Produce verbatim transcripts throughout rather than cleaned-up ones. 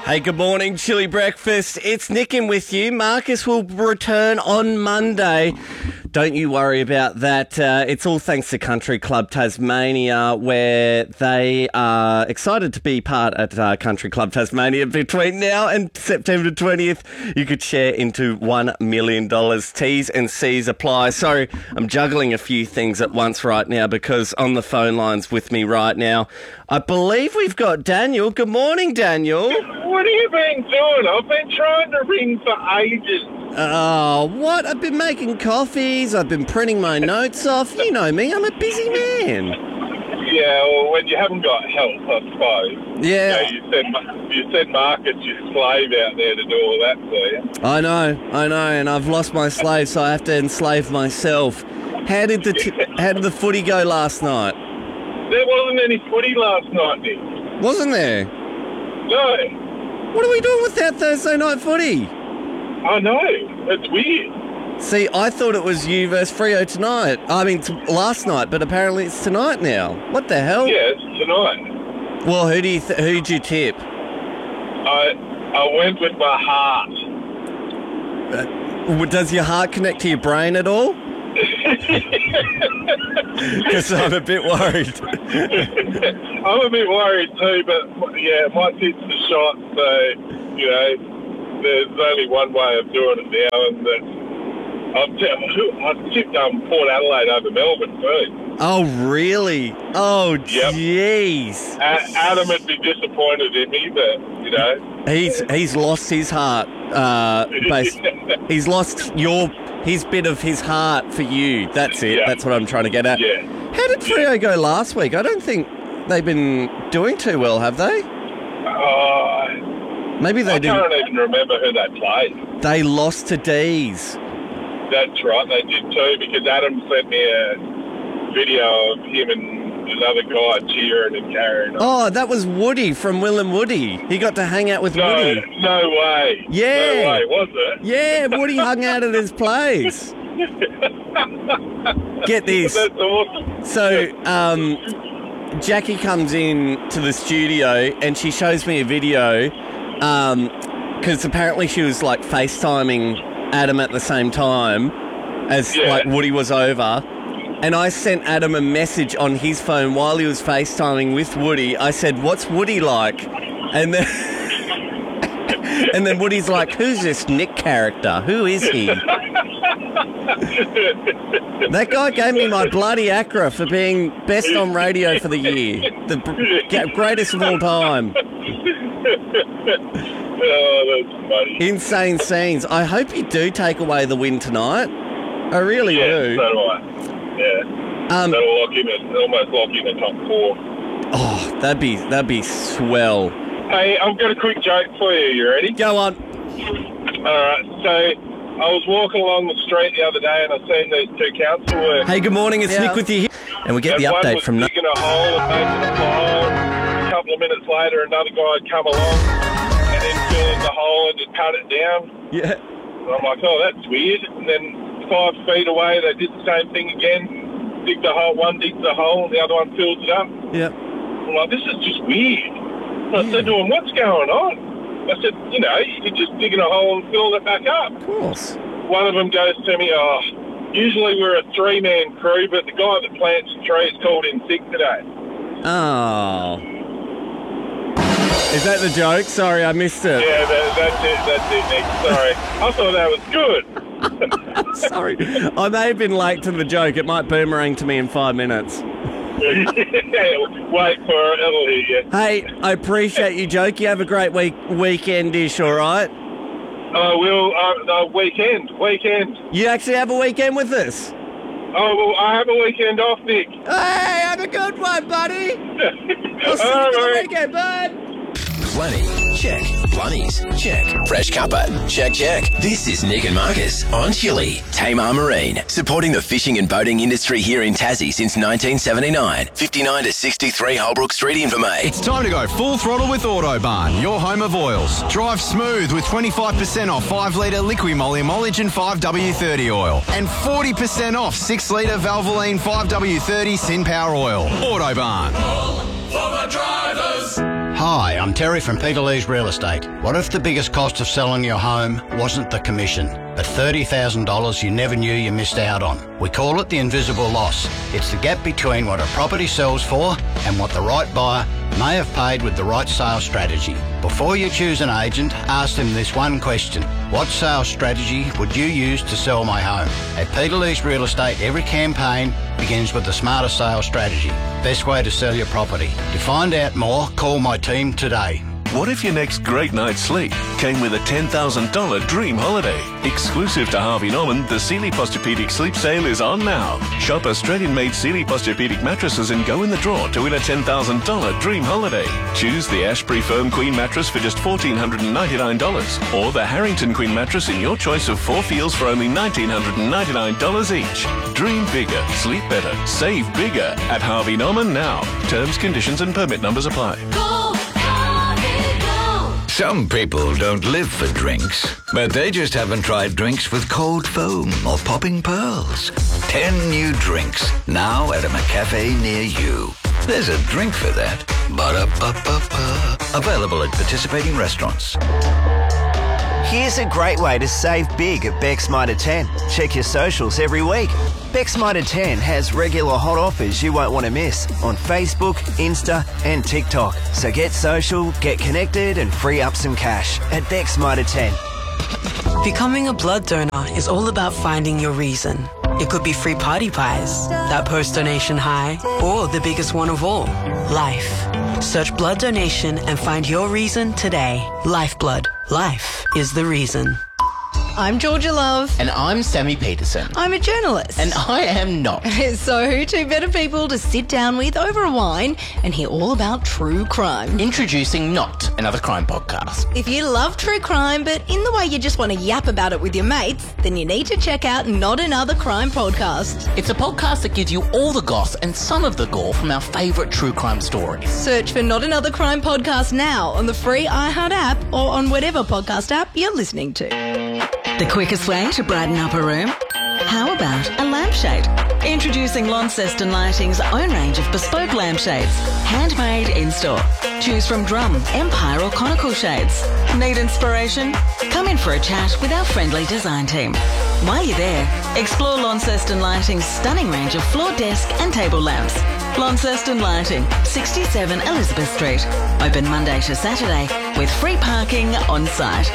Hey, good morning, Chili Breakfast. It's Nick in with you. Marcus will return on Monday. Don't you worry about that. Uh, it's all thanks to Country Club Tasmania, where they are excited to be part at uh, Country Club Tasmania. Between now and September twentieth, you could share into one million dollars. T's and C's apply. Sorry, I'm juggling a few things at once right now because on the phone lines with me right now, I believe we've got Daniel. Good morning, Daniel. What have you been doing? I've been trying to ring for ages. Oh, what? I've been making coffees. I've been printing my notes off. You know me. I'm a busy man. Yeah, well, when you haven't got help, I suppose. Yeah. You, know, you said you said Marcus, your slave out there to do all that for you. I know, I know, and I've lost my slave, so I have to enslave myself. How did the t- how did the footy go last night? There wasn't any footy last night, Nick. Wasn't there? No. What are we doing without Thursday night footy? I know. It's weird. See, I thought it was you versus Freo tonight. I mean, t- last night, but apparently it's tonight now. What the hell? Yeah, it's tonight. Well, who do you th- who'd you tip? I I went with my heart. Uh, does your heart connect to your brain at all? Because I'm a bit worried. I'm a bit worried too, but yeah, my tip's the shot, so, you know, there's only one way of doing it now, and that's I've, t- I've tipped um, Port Adelaide over Melbourne too. Oh, really? Oh, yep. Jeez. A- Adam would be disappointed in me, but, you know. He's he's lost his heart. Uh, base. He's lost your his bit of his heart for you. That's it. Yeah. That's what I'm trying to get at. Yeah. How did Freo go last week? I don't think they've been doing too well, have they? Uh, Maybe they I didn't. can't even remember who they played. They lost to D's. That's right, they did too, because Adam sent me a video of him and another guy cheering and carrying on. Oh, that was Woody from Will and Woody. He got to hang out with No, Woody. no way. Yeah. No way, was it? Yeah, Woody hung out at his place. Get this. That's awesome. So, um, Jackie comes in to the studio and she shows me a video because um, apparently she was like FaceTiming Adam at the same time as Yeah. like Woody was over. And I sent Adam a message on his phone while he was FaceTiming with Woody. I said, "What's Woody like?" And then, and then Woody's like, "Who's this Nick character? Who is he?" That guy gave me my bloody Acra for being best on radio for the year. The b- greatest of all time. Oh, that's funny. Insane scenes. I hope you do take away the win tonight. I really Yeah, do. so do I. Yeah. Um, That'll lock in a, almost lock in the top four. oh, that'd be that'd be swell. Hey, I've got a quick joke for you. You ready? Go on. Alright, so I was walking along the street the other day and I seen these two council workers. Hey, good morning. It's Yeah. Nick with you here. And we get And the one update was from... No- digging a hole and making a pile. A couple of minutes later, another guy had come along and then filled in the hole and just cut it down. yeah. And I'm like, oh, that's weird. And then five feet away, they did the same thing again. Digged the hole, one digged the hole, and the other one fills it up. Yeah. I'm like, this is just weird. And I said to him, what's going on? I said, you know, you could just dig in a hole and fill it back up. Of course. One of them goes to me, oh, usually we're a three-man crew, but the guy that plants the trees called in sick today. Oh. Is that the joke? Sorry, I missed it. Yeah, that, that's it, that's it, Nick. Sorry. I thought that was good. Sorry. I may have been late to the joke. It might boomerang to me in five minutes. Wait for it, it'll hit you. Hey, I appreciate you, Joke. You have a great week weekend-ish, all right? Oh, we'll, uh, uh, weekend, weekend. You actually have a weekend with us? Oh, well, I have a weekend off, Nick. Hey, have a good one, buddy. I'll see you All for the right. weekend, bud. Plenty, check. Blunnies, check. Fresh cuppa, check, check. This is Nick and Marcus on Chili. Tamar Marine, supporting the fishing and boating industry here in Tassie since nineteen seventy-nine. fifty-nine to sixty-three Holbrook Street, Invermay. It's time to go full throttle with Autobarn, your home of oils. Drive smooth with twenty-five percent off five litre Liqui-Moly Emulsion five W thirty oil and forty percent off six litre Valvoline five W thirty Sin Power oil. Autobarn. For the drivers. Hi, I'm Terry from Peterlee's Real Estate. What if the biggest cost of selling your home wasn't the commission, but thirty thousand dollars you never knew you missed out on? We call it the invisible loss. It's the gap between what a property sells for and what the right buyer may have paid with the right sales strategy. Before you choose an agent, ask them this one question. What sales strategy would you use to sell my home? At Peterlee's Real Estate, every campaign begins with the smarter sales strategy. Best way to sell your property. To find out more, call my team today. What if your next great night's sleep came with a ten thousand dollars dream holiday? Exclusive to Harvey Norman, the Sealy Posturepedic Sleep Sale is on now. Shop Australian-made Sealy Posturepedic mattresses and go in the draw to win a ten thousand dollars dream holiday. Choose the Ashbury Foam Queen mattress for just one thousand four hundred ninety-nine dollars or the Harrington Queen mattress in your choice of four feels for only one thousand nine hundred ninety-nine dollars each. Dream bigger, sleep better, save bigger at Harvey Norman now. Terms, conditions and permit numbers apply. Some people don't live for drinks, but they just haven't tried drinks with cold foam or popping pearls. Ten new drinks, now at a McCafe near you. There's a drink for that. Ba-da-ba-ba-ba. Available at participating restaurants. Here's a great way to save big at Beck's Mitre ten. Check your socials every week. Beck's Mitre ten has regular hot offers you won't want to miss on Facebook, Insta and TikTok. So get social, get connected and free up some cash at Beck's Mitre ten. Becoming a blood donor is all about finding your reason. It could be free party pies, that post-donation high, or the biggest one of all, life. Search blood donation and find your reason today. Lifeblood. Life is the reason. I'm Georgia Love. And I'm Sammy Peterson. I'm a journalist. And I am not. So, two better people to sit down with over a wine and hear all about true crime. Introducing Not, another crime podcast. If you love true crime, but in the way you just want to yap about it with your mates, then you need to check out Not Another Crime podcast. It's a podcast that gives you all the goss and some of the gore from our favourite true crime stories. Search for Not Another Crime podcast now on the free iHeart app or on whatever podcast app you're listening to. The quickest way to brighten up a room? How about a lampshade? Introducing Launceston Lighting's own range of bespoke lampshades, handmade in-store. Choose from drum, empire or conical shades. Need inspiration? Come in for a chat with our friendly design team. While you're there, explore Launceston Lighting's stunning range of floor desk and table lamps. Launceston Lighting, sixty-seven Elizabeth Street. Open Monday to Saturday with free parking on site.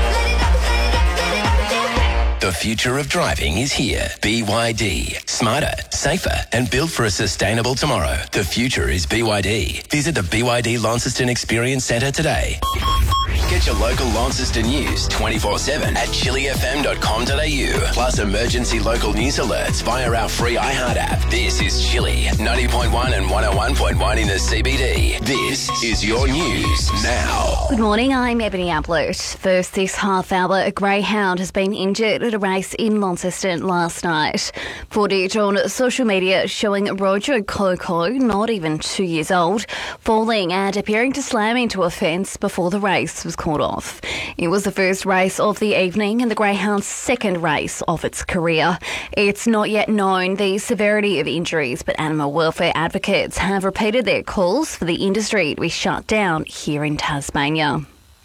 The future of driving is here. B Y D. Smarter, safer, and built for a sustainable tomorrow. The future is B Y D. Visit the B Y D Launceston Experience Centre today. Get your local Launceston news twenty-four seven at chili f m dot com dot a u. Plus emergency local news alerts via our free iHeart app. This is Chili, ninety point one and one oh one point one in the C B D. This is your news now. Good morning, I'm Ebony Ablett. First this half hour, a greyhound has been injured at a race in Launceston last night. Footage on social media showing Roger Coco, not even two years old, falling and appearing to slam into a fence before the race was called off. It was the first race of the evening and the greyhound's second race of its career. It's not yet known the severity of injuries, but animal welfare advocates have repeated their calls for the industry to be shut down here in Tasmania.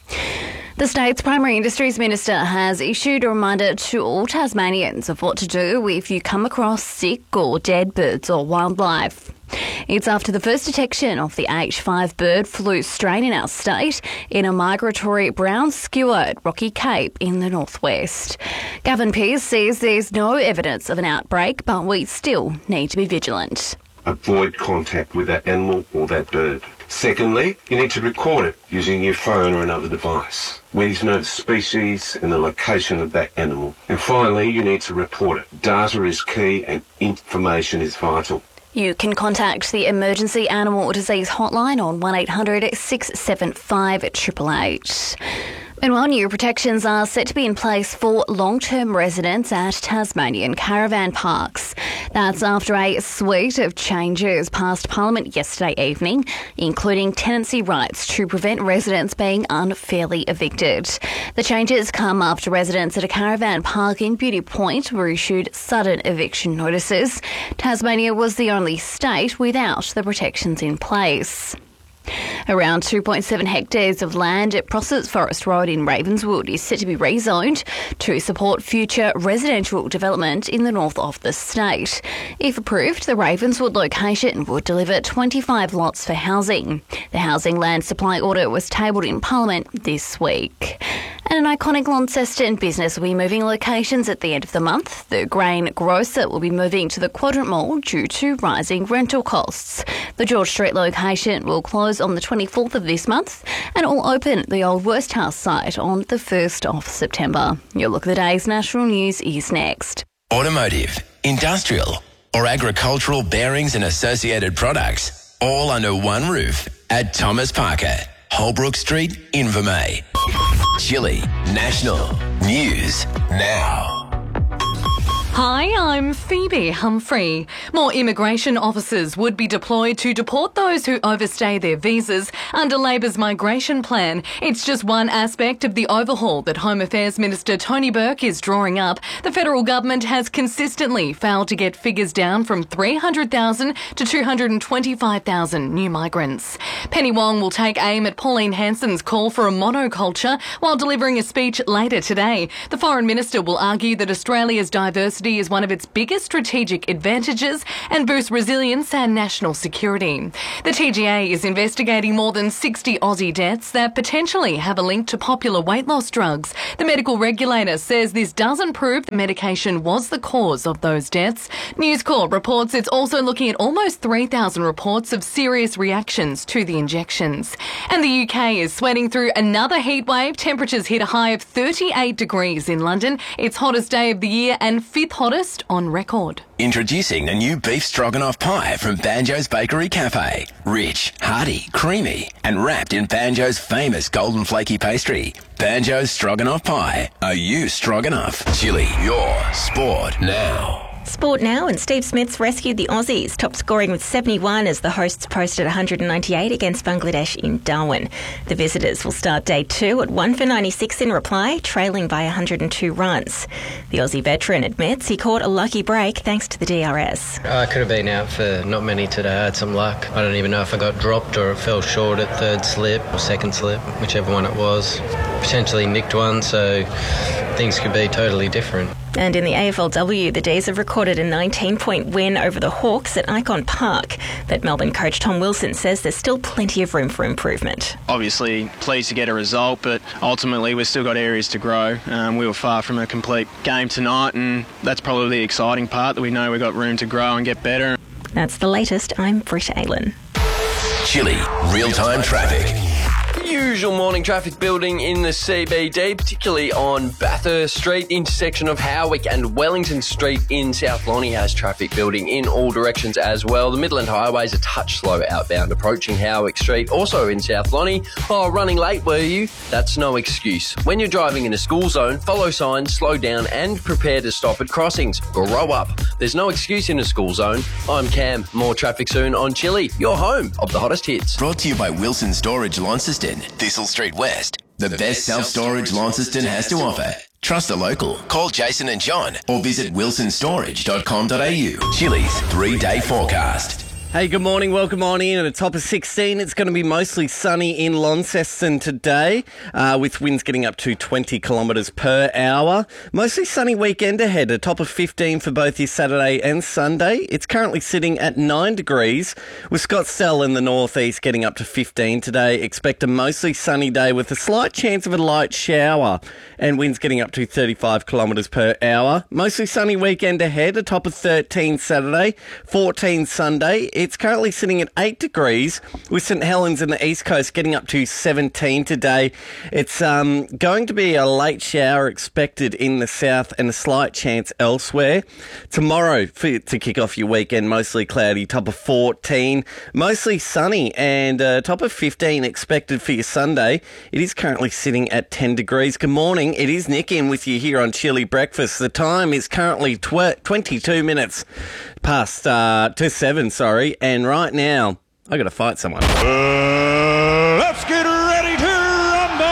The state's Primary Industries Minister has issued a reminder to all Tasmanians of what to do if you come across sick or dead birds or wildlife. It's after the first detection of the H five bird flu strain in our state in a migratory brown skewer at Rocky Cape in the northwest. Gavin Pearce says there's no evidence of an outbreak, but we still need to be vigilant. Avoid contact with that animal or that bird. Secondly, you need to record it using your phone or another device. We need to know the species and the location of that animal. And finally, you need to report it. Data is key and information is vital. You can contact the Emergency Animal Disease Hotline on one eight hundred six seven five eight eight eight. Meanwhile, new protections are set to be in place for long-term residents at Tasmanian caravan parks. That's after a suite of changes passed Parliament yesterday evening, including tenancy rights to prevent residents being unfairly evicted. The changes come after residents at a caravan park in Beauty Point were issued sudden eviction notices. Tasmania was the only state without the protections in place. Around two point seven hectares of land at Prosser's Forest Road in Ravenswood is set to be rezoned to support future residential development in the north of the state. If approved, the Ravenswood location would deliver twenty-five lots for housing. The Housing Land Supply Order was tabled in Parliament this week. And an iconic Launceston business will be moving locations at the end of the month. The grain grocer will be moving to the Quadrant Mall due to rising rental costs. The George Street location will close on the twenty-fourth of this month and will open at the old Worst House site on the first of September. Your look at the day's national news is next. Automotive, industrial, or agricultural bearings and associated products, all under one roof at Thomas Parker, Holbrook Street, Invermay. Chile National News Now. Hi, I'm Phoebe Humphrey. More immigration officers would be deployed to deport those who overstay their visas under Labor's migration plan. It's just one aspect of the overhaul that Home Affairs Minister Tony Burke is drawing up. The federal government has consistently failed to get figures down from three hundred thousand to two hundred twenty-five thousand new migrants. Penny Wong will take aim at Pauline Hanson's call for a monoculture while delivering a speech later today. The Foreign Minister will argue that Australia's diversity is one of its biggest strategic advantages and boosts resilience and national security. The T G A is investigating more than sixty Aussie deaths that potentially have a link to popular weight loss drugs. The medical regulator says this doesn't prove the medication was the cause of those deaths. News Corp reports it's also looking at almost three thousand reports of serious reactions to the injections. And the U K is sweating through another heat wave. Temperatures hit a high of thirty-eight degrees in London. It's hottest day of the year and fifth hottest on record. Introducing the new beef stroganoff pie from Banjo's Bakery Cafe. Rich, hearty, creamy, and wrapped in Banjo's famous golden flaky pastry. Banjo's Stroganoff Pie. Are you stroganoff? Chile, your sport now. Sport now, and Steve Smith's rescued the Aussies, top scoring with seventy-one as the hosts posted one hundred ninety-eight against Bangladesh in Darwin. The visitors will start day two at one for ninety-six in reply, trailing by one hundred two runs. The Aussie veteran admits he caught a lucky break thanks to the D R S. I could have been out for not many today. I had some luck. I don't even know if I got dropped or it fell short at third slip or second slip, whichever one it was. Potentially nicked one, so things could be totally different. And in the A F L W, the D's have recorded a nineteen-point win over the Hawks at Icon Park. But Melbourne coach Tom Wilson says there's still plenty of room for improvement. Obviously pleased to get a result, but ultimately we've still got areas to grow. Um, we were far from a complete game tonight, and that's probably the exciting part, that we know we've got room to grow and get better. That's the latest. I'm Britt Aylen. Chile real-time traffic. Usual morning traffic building in the C B D, particularly on Bathurst Street, intersection of Howick and Wellington Street in South Lonnie has traffic building in all directions as well. The Midland Highway is a touch slow outbound approaching Howick Street, also in South Lonnie. Oh, running late were you? That's no excuse. When you're driving in a school zone, follow signs, slow down and prepare to stop at crossings. Grow up. There's no excuse in a school zone. I'm Cam. More traffic soon on Chile, your home of the hottest hits. Brought to you by Wilson Storage Launceston, Thistle Street West. The, the best self-storage Launceston has to offer. Trust a local. Call Jason and John or visit wilson storage dot com dot a u. Chile's three-day forecast. Hey, good morning. Welcome on in. At a top of sixteen, it's going to be mostly sunny in Launceston today, uh, with winds getting up to twenty kilometres per hour. Mostly sunny weekend ahead. A top of fifteen for both your Saturday and Sunday. It's currently sitting at nine degrees, with Scottsdale in the northeast getting up to fifteen today. Expect a mostly sunny day with a slight chance of a light shower, and winds getting up to thirty-five kilometres per hour. Mostly sunny weekend ahead. A top of thirteen Saturday, fourteen Sunday. It's currently sitting at eight degrees, with St Helens in the east coast getting up to seventeen today. It's um, going to be a late shower expected in the south and a slight chance elsewhere. Tomorrow, for, to kick off your weekend, mostly cloudy, top of fourteen. Mostly sunny and uh, top of fifteen expected for your Sunday. It is currently sitting at ten degrees. Good morning. It is Nick in with you here on Chili Breakfast. The time is currently tw- twenty-two minutes past uh, to seven, sorry. And right now, I got to fight someone. Uh, let's get ready to rumble!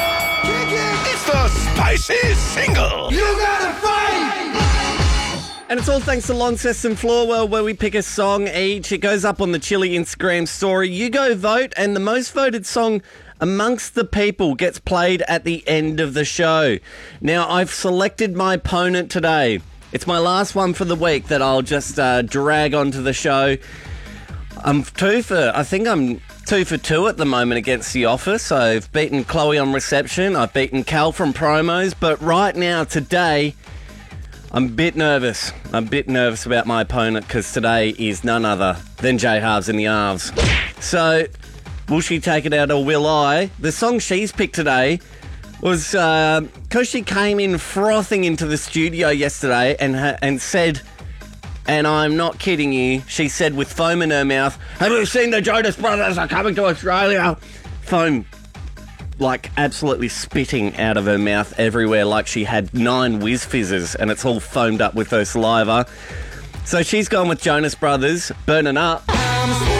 It's the spicy single. You gotta fight! And And it's all thanks to Launceston Floorwell, where we pick a song each. It goes up on the Chili Instagram story. You go vote, and the most voted song amongst the people gets played at the end of the show. Now, I've selected my opponent today. It's my last one for the week that I'll just uh, drag onto the show. I'm two for, I think I'm two for two at the moment against The Office. I've beaten Chloe on reception. I've beaten Cal from promos. But right now, today, I'm a bit nervous. I'm a bit nervous about my opponent because today is none other than J Halves in the Arves. So, will she take it out or will I? The song she's picked today was because uh, she came in frothing into the studio yesterday and ha- and said, and I'm not kidding you, she said with foam in her mouth, "Have you seen the Jonas Brothers are coming to Australia?" Foam like absolutely spitting out of her mouth everywhere, like she had nine whiz fizzes and it's all foamed up with her saliva. So she's gone with Jonas Brothers, Burning Up.